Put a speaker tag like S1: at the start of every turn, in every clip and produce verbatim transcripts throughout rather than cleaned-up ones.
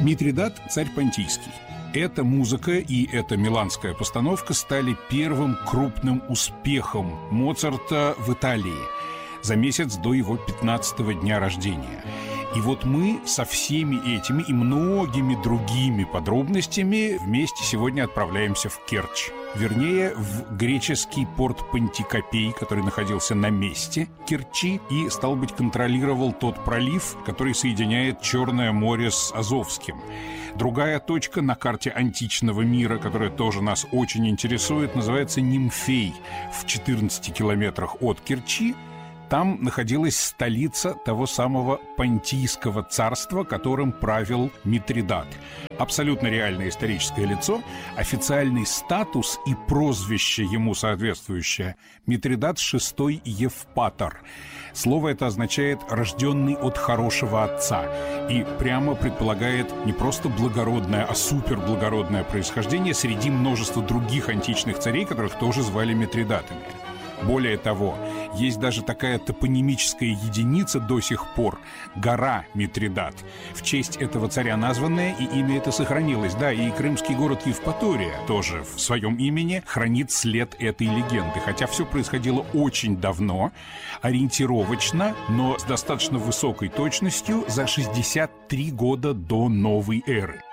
S1: Митридат – царь понтийский. Эта музыка и эта миланская постановка стали первым крупным успехом Моцарта в Италии за месяц до его пятнадцатого дня рождения. И вот мы со всеми этими и многими другими подробностями вместе сегодня отправляемся в Керчь. Вернее, в греческий порт Пантикопей, который находился на месте Керчи и, стало быть, контролировал тот пролив, который соединяет Черное море с Азовским. Другая точка на карте античного мира, которая тоже нас очень интересует, называется Нимфей в четырнадцати километрах от Керчи. Там находилась столица того самого Понтийского царства, которым правил Митридат. Абсолютно реальное историческое лицо, официальный статус и прозвище ему соответствующее – Митридат шестой Евпатор. Слово это означает «рожденный от хорошего отца» и прямо предполагает не просто благородное, а суперблагородное происхождение среди множества других античных царей, которых тоже звали Митридатами. Более того, есть даже такая топонимическая единица до сих пор – гора Митридат. В честь этого царя названная, и имя это сохранилось. Да, и крымский город Евпатория тоже в своем имени хранит след этой легенды. Хотя все происходило очень давно, ориентировочно, но с достаточно высокой точностью за шестьдесят три года до новой эры.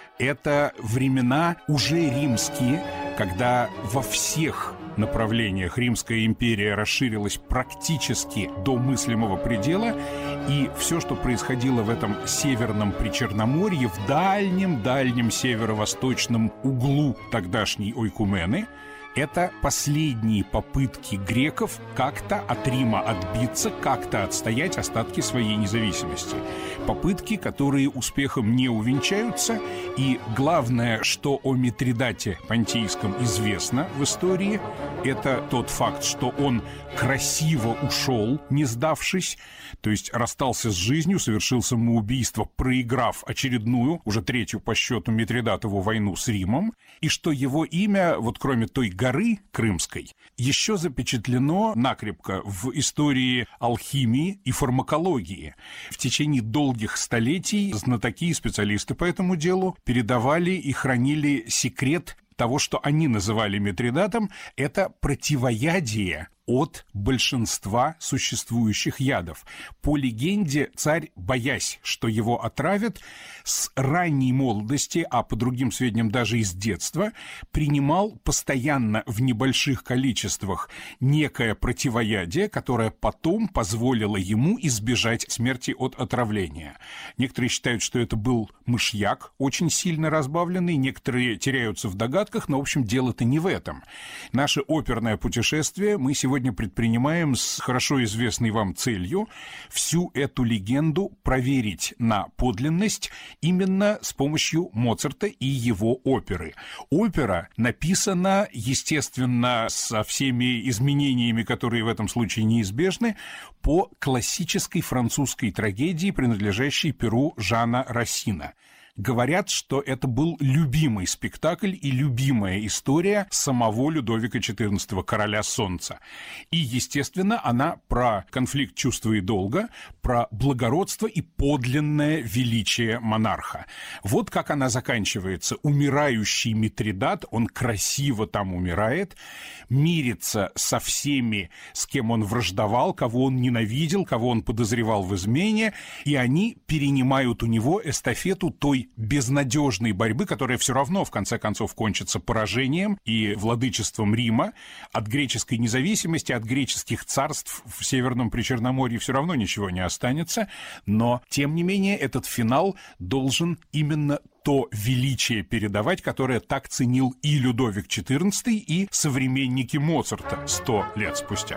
S1: Это времена уже римские, когда во всех направлениях Римская империя расширилась практически до мыслимого предела, и все, что происходило в этом северном Причерноморье, в дальнем-дальнем северо-восточном углу тогдашней Ойкумены, это последние попытки греков как-то от Рима отбиться, как-то отстоять остатки своей независимости. Попытки, которые успехом не увенчаются, и главное, что о Митридате Понтийском известно в истории, это тот факт, что он красиво ушел, не сдавшись, то есть расстался с жизнью, совершил самоубийство, проиграв очередную, уже третью по счету Митридатову войну с Римом, и что его имя, вот кроме той горы крымской, еще запечатлено накрепко в истории алхимии и фармакологии. В течение долгих столетий знатоки и специалисты по этому делу передавали и хранили секрет того, что они называли Митридатом, это противоядие от большинства существующих ядов. По легенде, царь, боясь, что его отравят, с ранней молодости, а по другим сведениям даже из детства, принимал постоянно в небольших количествах некое противоядие, которое потом позволило ему избежать смерти от отравления. Некоторые считают, что это был мышьяк, очень сильно разбавленный, некоторые теряются в догадках, но, в общем, дело-то не в этом. Наше оперное путешествие мы сегодня Сегодня предпринимаем с хорошо известной вам целью всю эту легенду проверить на подлинность именно с помощью Моцарта и его оперы. Опера написана, естественно, со всеми изменениями, которые в этом случае неизбежны, по классической французской трагедии, принадлежащей перу Жана Рассина. Говорят, что это был любимый спектакль и любимая история самого Людовика четырнадцатого, короля солнца. И, естественно, она про конфликт чувства и долга, про благородство и подлинное величие монарха. Вот как она заканчивается. Умирающий Митридат, он красиво там умирает, мирится со всеми, с кем он враждовал, кого он ненавидел, кого он подозревал в измене, и они перенимают у него эстафету той безнадежной борьбы, которая все равно, в конце концов, кончится поражением и владычеством Рима. От греческой независимости, от греческих царств в Северном Причерноморье все равно ничего не останется, но, тем не менее, этот финал должен именно то величие передавать, которое так ценил и Людовик четырнадцатый, и современники Моцарта сто лет спустя.